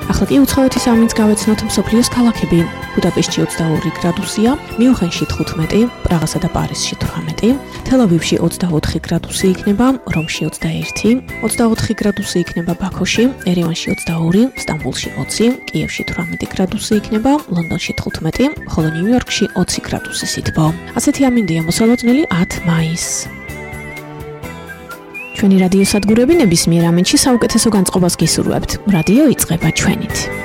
ახლა კი უცხოეთის ამინც გავეცნოთ მსოფლიოს ქალაქები. ბუდაპეშტში 22 გრადუსია, მიუნხენში 15, პრაღასა და პარიზში 18, თელ-ავივში 24 გრადუსი იქნება, რომში 21, 24 გრადუსი იქნება ბაქოში, ერევანში 22, სტამბულში 20, კიევში 18 გრადუსი იქნება, ლონდონში 15, ხოლო ნიუ-იორკში 20 გრადუსი სითბო. ასეთი ამინდია მოსალოდნელი 10 მაისს. ჩვენი რადიო სადგურები ნებისმიერ ამინდში საუკეთესო განწყობას გისურვებთ. რადიო იწყება ჩვენით.